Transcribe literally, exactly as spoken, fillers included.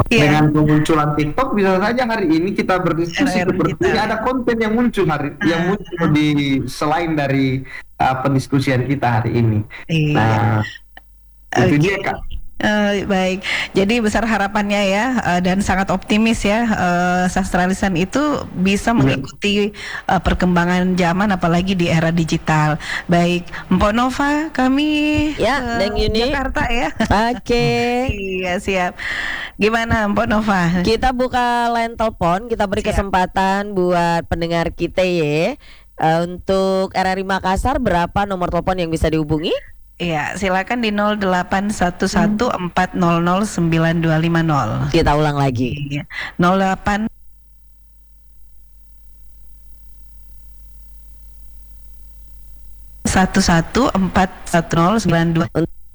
Iya. Dengan kemunculan TikTok bisa saja hari ini kita berdiskusi Era-era seperti ini, digital ya. ada konten yang muncul hari yang Heeh muncul heeh. di selain dari, eee, pendiskusian kita hari ini. Iya. Nah, itu Oke, dia, Kak. eee, baik. Jadi besar harapannya ya, eee, dan sangat optimis ya, eee, sastra lisan itu bisa Iya. mengikuti, eee, perkembangan zaman apalagi di era digital. Baik, Mpok Nova kami Ya, ke Neng Yuni. Jakarta ya. Oke. Iya siap. Gimana Mpok Nova? Kita buka line telepon, kita beri Siap. kesempatan buat pendengar kita ye. Eee, untuk R R I Makassar berapa nomor telepon yang bisa dihubungi? Iya, silakan di nol delapan satu satu empat nol nol sembilan dua lima nol. Kita ulang lagi. Iya, nol delapan satu satu empat satu nol sembilan dua.